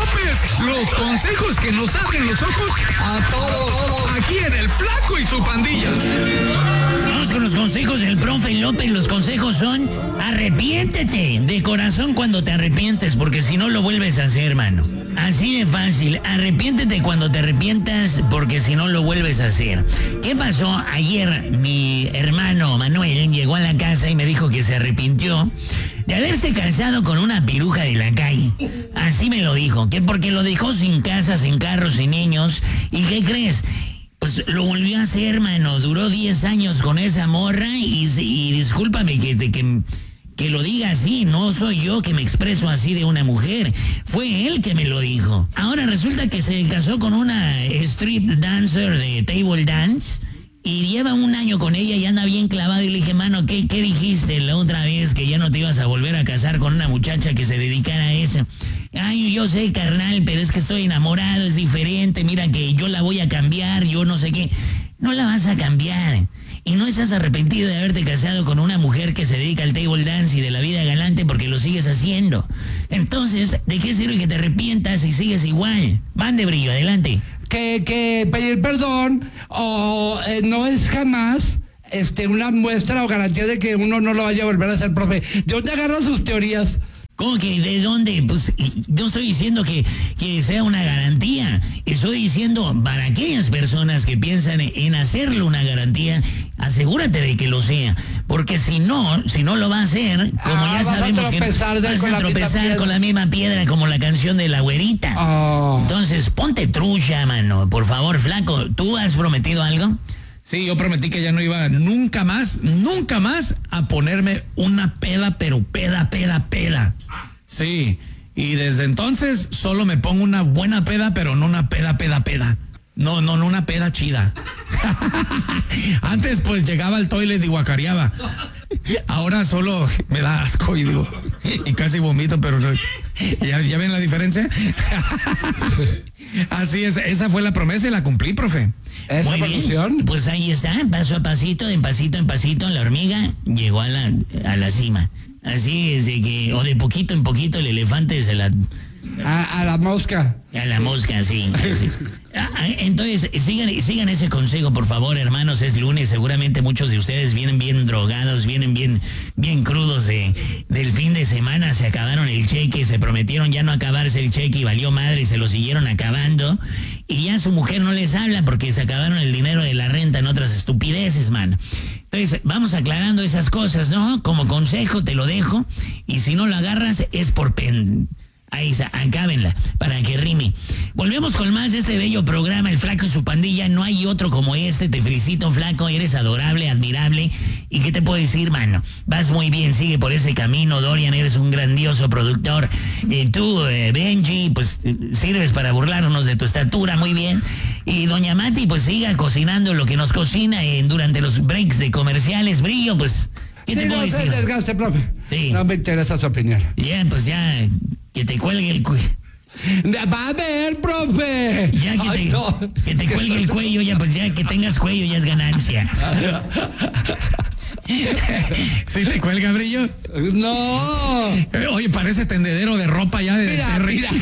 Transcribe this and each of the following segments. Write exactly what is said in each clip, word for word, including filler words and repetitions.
López. Los consejos que nos abren los ojos a todos. Aquí en El Flaco y su pandilla. Vamos con los consejos del profe López. Los consejos son: arrepiéntete de corazón cuando te arrepientes, porque si no lo vuelves a hacer, hermano. Así de fácil. Arrepiéntete cuando te arrepientas, porque si no lo vuelves a hacer. ¿Qué pasó? Ayer mi hermano Manuel llegó a la casa y me dijo que se arrepintió de haberse casado con una piruja de la calle. Así me lo dijo, que porque lo dejó sin casa, sin carros, sin niños. ¿Y qué crees? Pues lo volvió a hacer, hermano. Duró diez años con esa morra y, y discúlpame que, que, que lo diga así. No soy yo que me expreso así de una mujer. Fue él que me lo dijo. Ahora resulta que se casó con una strip dancer de table dance y lleva un año con ella y anda bien clavado. Y le dije, mano, ¿qué, qué dijiste la otra vez que ya no te ibas a volver a casar con una muchacha que se dedicara a eso? Ay, yo sé, carnal, pero es que estoy enamorado, es diferente, mira que yo la voy a cambiar, yo no sé qué. No la vas a cambiar. Y no estás arrepentido de haberte casado con una mujer que se dedica al table dance y de la vida galante porque lo sigues haciendo. Entonces, ¿de qué sirve que te arrepientas si sigues igual? Mande, Brillo, adelante. Que, que pedir perdón o eh, no es jamás este, una muestra o garantía de que uno no lo vaya a volver a hacer, profe. ¿De dónde agarran sus teorías? ¿Cómo que de dónde? Pues no estoy diciendo que, que sea una garantía. Estoy diciendo para aquellas personas que piensan en hacerlo una garantía, asegúrate de que lo sea. Porque si no, si no lo va a hacer, como ah, ya sabemos que vas a tropezar con la misma piedra como la canción de la güerita. Oh. Entonces, ponte trucha, mano. Por favor, flaco, ¿tú has prometido algo? Sí, yo prometí que ya no iba nunca más, nunca más a ponerme una peda, pero peda, peda, peda. Sí, y desde entonces solo me pongo una buena peda, pero no una peda, peda, peda. No, no, no una peda chida. Antes pues llegaba al toilet y guacareaba. Ahora solo me da asco y digo, y casi vomito, pero no. ¿Ya, ya ven la diferencia? Así es, esa fue la promesa y la cumplí, profe. ¿Esa Muy producción? bien, pues ahí está, paso a pasito, de pasito en pasito, la hormiga llegó a la, a la cima. Así es de que, o de poquito en poquito el elefante se la... A, a la mosca. A la mosca, sí. sí. Entonces, sigan, sigan ese consejo, por favor, hermanos. Es lunes, seguramente muchos de ustedes vienen bien drogados, vienen bien, bien crudos de, del fin de semana. Se acabaron el cheque, se prometieron ya no acabarse el cheque y valió madre, se lo siguieron acabando. Y ya su mujer no les habla porque se acabaron el dinero de la renta en otras estupideces, mano. Entonces, vamos aclarando esas cosas, ¿no? Como consejo te lo dejo. Y si no lo agarras, es por pen... Ahí está, acábenla, para que rime. Volvemos con más de este bello programa, El Flaco y su pandilla. No hay otro como este. Te felicito, Flaco. Eres adorable, admirable. ¿Y qué te puedo decir, mano? Vas muy bien, sigue por ese camino. Dorian, eres un grandioso productor. Eh, tú, eh, Benji, pues eh, sirves para burlarnos de tu estatura, muy bien. Y doña Mati, pues siga cocinando lo que nos cocina eh, durante los breaks de comerciales. Brillo, pues... ¿Qué sí, te puedo no decir? se desgaste, profe. Sí. No me interesa su opinión. Ya, pues ya, que te cuelgue el cuello. Va a ver, profe. Ya que, Ay, te, no. que te cuelgue el cuello, ya pues ya que tengas cuello ya es ganancia. ¿Sí te cuelga, Brillo? No. Eh, oye, parece tendedero de ropa ya de Mira, Terry. mira.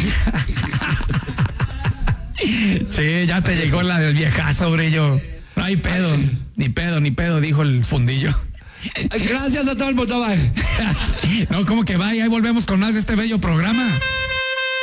Sí, ya te llegó la del viejazo, Brillo. No hay pedo, ni pedo, ni pedo, dijo el fundillo. Gracias a todo el mundo, bye. No, como que vaya, ahí volvemos con más de este bello programa.